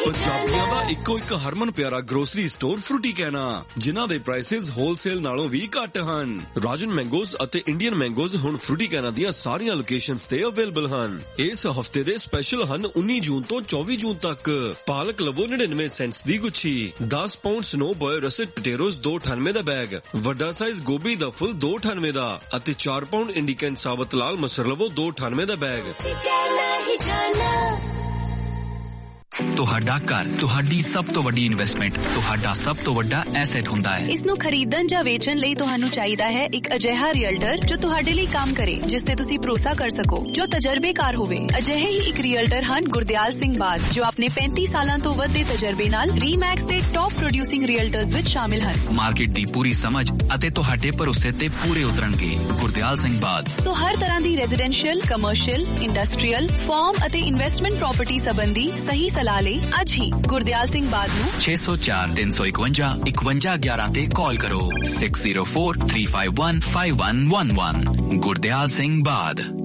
ਪੰਜਾਬੀਆਂ ਦਾ ਇੱਕੋ ਇੱਕ ਹਰਮਨ ਪਿਆਰਾ ਗਰੋਸਰੀ ਸਟੋਰ ਫਰੂਟੀ ਕਹਿਣਾ, ਜਿਨ੍ਹਾਂ ਦੇ ਪ੍ਰਾਈਸਿਸ ਹੋਲਸੇਲ ਨਾਲੋਂ ਵੀ ਘੱਟ ਹਨ। ਰਾਜਨ ਮੈਂਗੋਜ਼ ਅਤੇ ਇੰਡੀਅਨ ਮੈਂਗੋਜ਼ ਹੁਣ ਫਰੂਟੀ ਕਹਿਣਾ ਦੀਆਂ ਸਾਰੀਆਂ ਲੋਕੇਸ਼ਨਸ ਤੇ ਅਵੇਲੇਬਲ ਹਨ। ਇਸ ਹਫਤੇ ਦੇ ਸਪੈਸ਼ਲ ਹਨ 19 ਜੂਨ ਤੋਂ 24 ਜੂਨ ਤੱਕ। ਪਾਲਕ ਲਵੋ 99 ਸੈਂਟਸ ਦੀ ਗੁੱਛੀ, 10 ਪਾਉਂਡ ਸਨੋ ਬॉय ਰਸਟ ਪਟੇਟੋਜ਼ 2.98 ਦਾ ਬੈਗ, ਵੱਡਾ ਸਾਈਜ਼ ਗੋਭੀ ਦਾ ਫੁੱਲ 2.98 ਦਾ ਅਤੇ 4 ਪਾਉਂਡ ਇੰਡੀਕਨ ਸਾਬਤ ਲਾਲ ਮਸਰ ਲਵੋ 2.98 ਦਾ ਬੈਗ। ਤੁਹਾਡਾ ਘਰ ਤੁਹਾਡੀ ਸਭ ਤੋਂ ਵੱਡੀ ਇਨਵੈਸਟਮੈਂਟ, ਤੁਹਾਡਾ ਸਭ ਤੋਂ ਵੱਡਾ ਐਸੈਟ ਹੁੰਦਾ ਹੈ। ਇਸ ਨੂੰ ਖਰੀਦਣ ਜਾਂ ਵੇਚਣ ਲਈ ਤੁਹਾਨੂੰ ਚਾਹੀਦਾ ਹੈ ਇੱਕ ਅਜਿਹਾ ਰੀਅਲਟਰ ਜੋ ਤੁਹਾਡੇ ਲਈ ਕੰਮ ਕਰੇ, ਜਿਸ ਤੇ ਤੁਸੀਂ ਭਰੋਸਾ ਕਰ ਸਕੋ, ਜੋ ਤਜਰਬੇਕਾਰ ਹੋਵੇ। ਅਜਿਹੇ ਹੀ ਇੱਕ ਰੀਅਲਟਰ ਹਨ ਗੁਰਦਿਆਲ ਸਿੰਘ ਬਾਦ, ਜੋ ਆਪਣੇ 35 ਸਾਲਾਂ ਤੋਂ ਵੱਧ ਦੇ ਤਜਰਬੇ ਨਾਲ ਰੀਮੈਕਸ ਦੇ ਟੌਪ ਪ੍ਰੋਡਿਊਸਿੰਗ ਰੀਅਲਟਰਸ ਵਿੱਚ ਸ਼ਾਮਿਲ ਹਨ। ਮਾਰਕੀਟ ਦੀ ਪੂਰੀ ਸਮਝ ਅਤੇ ਤੁਹਾਡੇ ਭਰੋਸੇ ਤੇ ਪੂਰੇ ਉਤਰਨਗੇ। ਗੁਰਦਿਆਲ ਸਿੰਘ ਬਾਦ। ਸੋ ਹਰ ਤਰ੍ਹਾਂ ਦੀ ਰੈਜ਼ੀਡੈਂਸ਼ੀਅਲ, ਕਮਰਸ਼ੀਅਲ, ਇੰਡਸਟਰੀਅਲ, ਫਾਰਮ ਅਤੇ ਇਨਵੈਸਟਮੈਂਟ ਪ੍ਰਾਪਰਟੀ ਸੰਬੰਧੀ ਸਹੀ ਸਲਾਹ ਲਈ ਅੱਜ ਹੀ ਗੁਰਦਿਆਲ ਸਿੰਘ ਬਾਦ ਨੂੰ 604 351 5111 ਤੇ ਕਾਲ ਕਰੋ। 6043515111। ਗੁਰਦਿਆਲ ਸਿੰਘ ਬਾਦ।